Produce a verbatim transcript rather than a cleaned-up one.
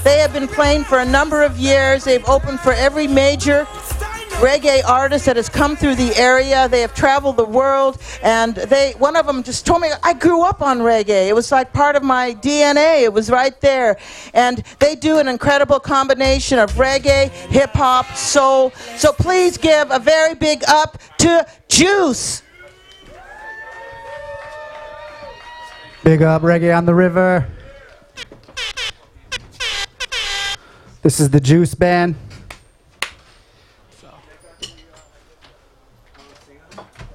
They have been playing for a number of years. They've opened for every major reggae artist that has come through the area. They have traveled the world, and they one of them just told me, I grew up on reggae. It was like part of my D N A. It was right there. And they do an incredible combination of reggae, hip-hop, soul. So please give a very big up to Juice. Big up Reggae on the River. This is the Juice Band.